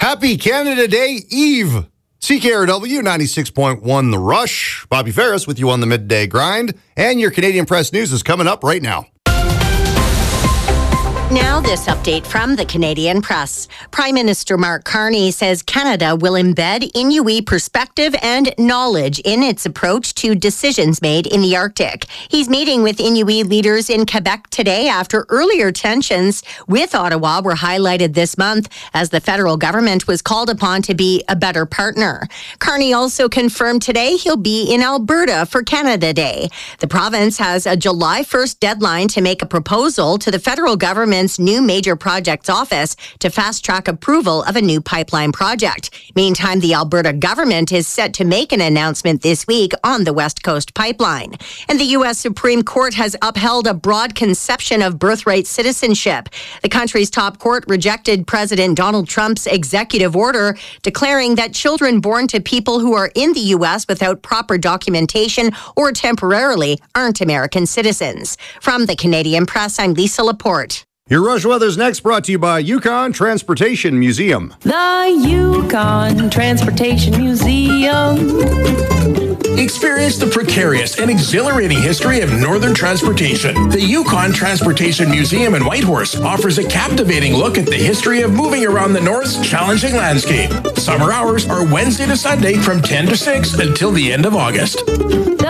Happy Canada Day Eve. CKRW 96.1 The Rush. Bobby Ferris with you on the Midday Grind. And your Canadian Press News is coming up right now. Now, this update from the Canadian Press. Prime Minister Mark Carney says Canada will embed Inuit perspective and knowledge in its approach to decisions made in the Arctic. He's meeting with Inuit leaders in Quebec today after earlier tensions with Ottawa were highlighted this month as the federal government was called upon to be a better partner. Carney also confirmed today he'll be in Alberta for Canada Day. The province has a July 1st deadline to make a proposal to the federal government new major projects office to fast-track approval of a new pipeline project. Meantime, the Alberta government is set to make an announcement this week on the West Coast pipeline. And the U.S. Supreme Court has upheld a broad conception of birthright citizenship. The country's top court rejected President Donald Trump's executive order declaring that children born to people who are in the U.S. without proper documentation or temporarily aren't American citizens. From the Canadian Press, I'm Lisa Laporte. Your Rush Weather's next brought to you by Yukon Transportation Museum. The Yukon Transportation Museum. Experience the precarious and exhilarating history of northern transportation. The Yukon Transportation Museum in Whitehorse offers a captivating look at the history of moving around the North's challenging landscape. Summer hours are Wednesday to Sunday from 10 to 6 until the end of August.